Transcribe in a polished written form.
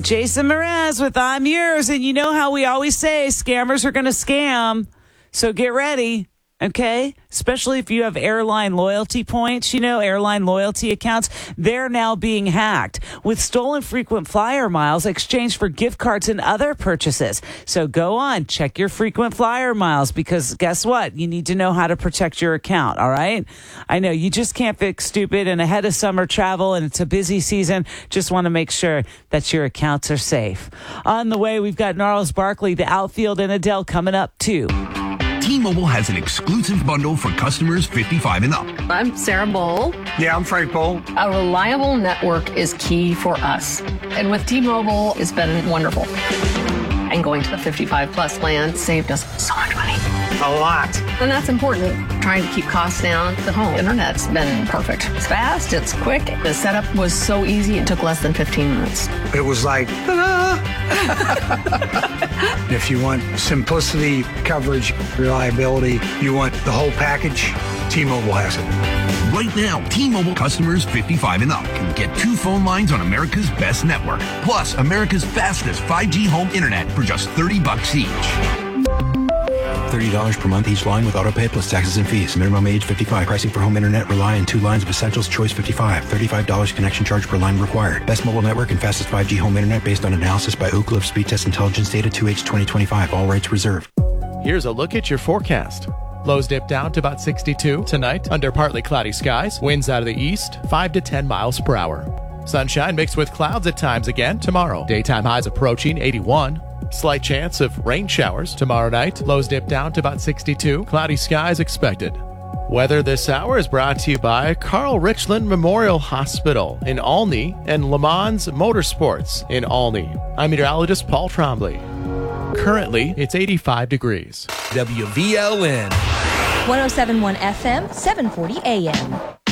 Jason Mraz with I'm Yours. And you know how we always say scammers are going to scam. So get ready. Okay, especially if you have airline loyalty points, airline loyalty accounts, they're now being hacked with stolen frequent flyer miles exchanged for gift cards and other purchases. So go on, check your frequent flyer miles because guess what? You need to know how to protect your account, all right? I know you just can't fix stupid and ahead of summer travel and it's a busy season. Just want to make sure that your accounts are safe. On the way, we've got Gnarls Barkley, the outfield, and Adele coming up too. T-Mobile has an exclusive bundle for customers 55 and up. I'm Sarah Bowl. Yeah, I'm Frank Bowl. A reliable network is key for us. And with T-Mobile, it's been wonderful. And going to the 55 plus plan saved us so much money. A lot. And that's important. Trying to keep costs down. The home internet's been perfect. It's fast, it's quick. The setup was so easy, it took less than 15 minutes. It was like, ta-da! If you want simplicity, coverage, reliability, you want the whole package, T-Mobile has it. Right now, T-Mobile customers 55 and up can get 2 phone lines on America's best network, plus America's fastest 5G home internet for just $30 each. $30 per month each line with autopay plus taxes and fees. Minimum age 55. Pricing for home internet rely on 2 lines of Essentials Choice 55. $35 connection charge per line required. Best mobile network and fastest 5G home internet based on analysis by Ookla of Speed Test Intelligence data 2H 2025. All rights reserved. Here's a look at your forecast. Lows dip down to about 62 tonight under partly cloudy skies. Winds out of the east, 5 to 10 miles per hour. Sunshine mixed with clouds at times again tomorrow. Daytime highs approaching 81. Slight chance of rain showers tomorrow night. Lows dip down to about 62. Cloudy skies expected. Weather this hour is brought to you by Carl Richland Memorial Hospital in Olney and Le Mans Motorsports in Olney. I'm meteorologist Paul Trombley. Currently, it's 85 degrees. WVLN 107.1 FM, 740 AM.